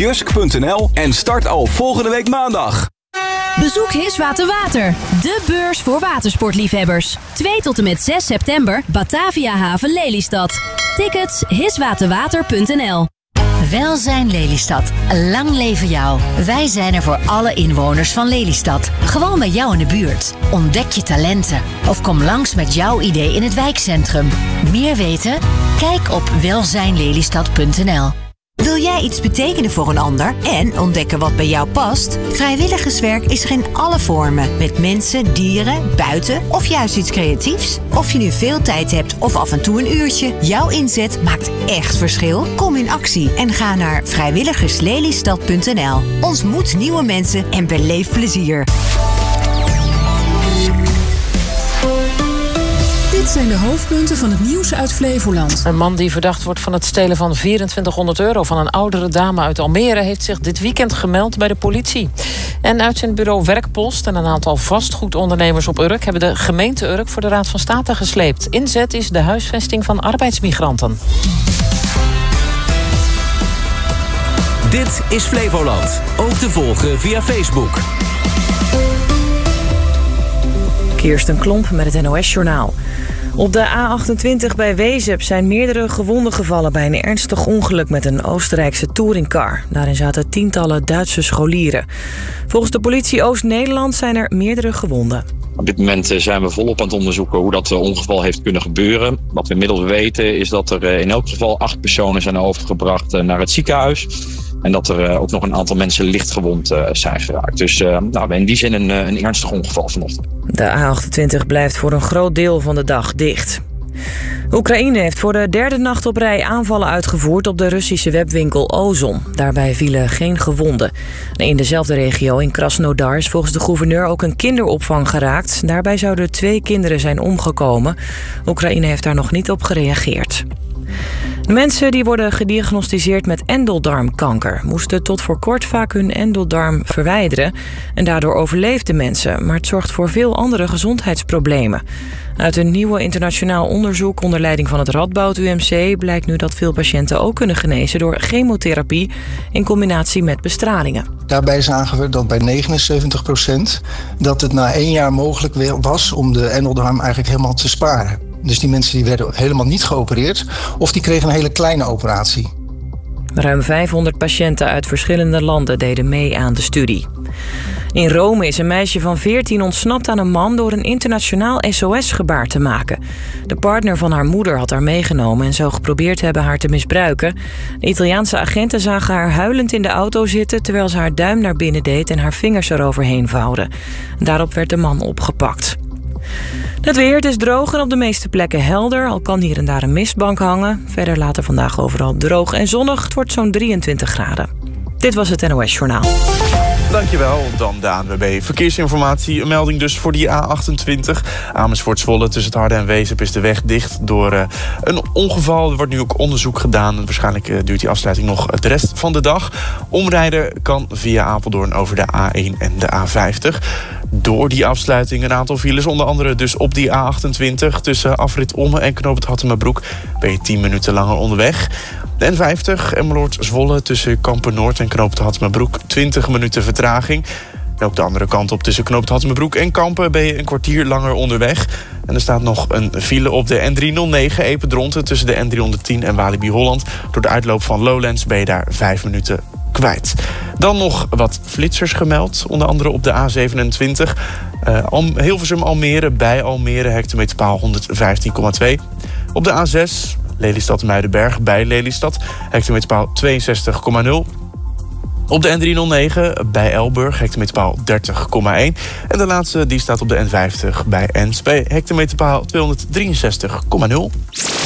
jusk.nl en start al volgende week maandag. Bezoek Hiswater Water, de beurs voor watersportliefhebbers. 2 tot en met 6 september, Batavia Haven Lelystad. Tickets hiswaterwater.nl. Welzijn Lelystad. Lang leven jou. Wij zijn er voor alle inwoners van Lelystad. Gewoon bij jou in de buurt. Ontdek je talenten. Of kom langs met jouw idee in het wijkcentrum. Meer weten? Kijk op welzijnlelystad.nl. Wil jij iets betekenen voor een ander en ontdekken wat bij jou past? Vrijwilligerswerk is er in alle vormen. Met mensen, dieren, buiten of juist iets creatiefs. Of je nu veel tijd hebt of af en toe een uurtje. Jouw inzet maakt echt verschil. Kom in actie en ga naar vrijwilligerslelystad.nl. Ontmoet nieuwe mensen en beleef plezier. Dit zijn de hoofdpunten van het nieuws uit Flevoland. Een man die verdacht wordt van het stelen van €2400 van een oudere dame uit Almere heeft zich dit weekend gemeld bij de politie. En uitzendbureau Werkpost en een aantal vastgoedondernemers op Urk hebben de gemeente Urk voor de Raad van State gesleept. Inzet is de huisvesting van arbeidsmigranten. Dit is Flevoland. Ook te volgen via Facebook. Kirsten Klomp met het NOS-journaal. Op de A28 bij Wezep zijn meerdere gewonden gevallen bij een ernstig ongeluk met een Oostenrijkse touringcar. Daarin zaten tientallen Duitse scholieren. Volgens de politie Oost-Nederland zijn er meerdere gewonden. Op dit moment zijn we volop aan het onderzoeken hoe dat ongeval heeft kunnen gebeuren. Wat we inmiddels weten is dat er in elk geval 8 personen zijn overgebracht naar het ziekenhuis. En dat er ook nog een aantal mensen lichtgewond zijn geraakt. Dus in die zin een ernstig ongeval vanochtend. De A28 blijft voor een groot deel van de dag dicht. Oekraïne heeft voor de 3e nacht op rij aanvallen uitgevoerd op de Russische webwinkel Ozon. Daarbij vielen geen gewonden. In dezelfde regio in Krasnodar is volgens de gouverneur ook een kinderopvang geraakt. Daarbij zouden 2 kinderen zijn omgekomen. Oekraïne heeft daar nog niet op gereageerd. De mensen die worden gediagnosticeerd met endeldarmkanker moesten tot voor kort vaak hun endeldarm verwijderen. En daardoor overleefden mensen, maar het zorgt voor veel andere gezondheidsproblemen. Uit een nieuw internationaal onderzoek onder leiding van het Radboud UMC blijkt nu dat veel patiënten ook kunnen genezen door chemotherapie in combinatie met bestralingen. Daarbij zagen we dat bij 79% dat het na 1 jaar mogelijk was om de endeldarm eigenlijk helemaal te sparen. Dus die mensen die werden helemaal niet geopereerd of die kregen een hele kleine operatie. Ruim 500 patiënten uit verschillende landen deden mee aan de studie. In Rome is een meisje van 14 ontsnapt aan een man door een internationaal SOS-gebaar te maken. De partner van haar moeder had haar meegenomen en zou geprobeerd hebben haar te misbruiken. De Italiaanse agenten zagen haar huilend in de auto zitten terwijl ze haar duim naar binnen deed en haar vingers eroverheen vouwde. Daarop werd de man opgepakt. Het weer, het is droog en op de meeste plekken helder. Al kan hier en daar een mistbank hangen. Verder later vandaag overal droog en zonnig. Het wordt zo'n 23 graden. Dit was het NOS Journaal. Dankjewel, dan de ANWB Verkeersinformatie. Een melding dus voor die A28. Amersfoort-Zwolle tussen het Harde en Wezep is de weg dicht door een ongeval. Er wordt nu ook onderzoek gedaan. Waarschijnlijk duurt die afsluiting nog de rest van de dag. Omrijden kan via Apeldoorn over de A1 en de A50. Door die afsluiting een aantal files, onder andere dus op die A28... tussen afrit Omme en Knoop het Hattemerbroek ben je 10 minuten langer onderweg. De N50 Emmeloord-Zwolle tussen Kampen-Noord en Knoop het Hattemerbroek 20 minuten vertraging. En ook de andere kant op tussen Knoop het Hattemerbroek en Kampen ben je een kwartier langer onderweg. En er staat nog een file op de N309 Epe-Dronten tussen de N310 en Walibi Holland. Door de uitloop van Lowlands ben je daar 5 minuten kwijt. Dan nog wat flitsers gemeld, onder andere op de A27. Hilversum-Almere, bij Almere, hectometerpaal 115,2. Op de A6, Lelystad-Muidenberg, bij Lelystad, hectometerpaal 62,0. Op de N309 bij Elburg, hectometerpaal 30,1. En de laatste die staat op de N50 bij Ens, bij hectometerpaal 263,0.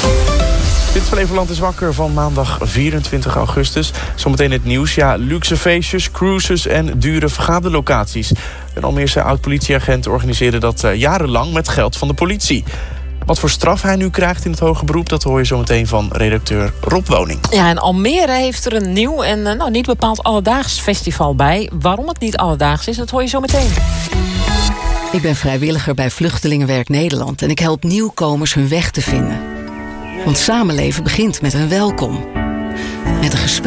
Dit is Flevoland is wakker van maandag 24 augustus. Zometeen het nieuws. Ja, luxe feestjes, cruises en dure vergaderlocaties. Een Almeerse oud-politieagent organiseerde dat jarenlang met geld van de politie. Wat voor straf hij nu krijgt in het hoger beroep, dat hoor je zometeen van redacteur Rob Woning. Ja, en Almere heeft er een nieuw en niet bepaald alledaags festival bij. Waarom het niet alledaags is, dat hoor je zometeen. Ik ben vrijwilliger bij Vluchtelingenwerk Nederland en ik help nieuwkomers hun weg te vinden. Want samenleven begint met een welkom. Met een gesprek.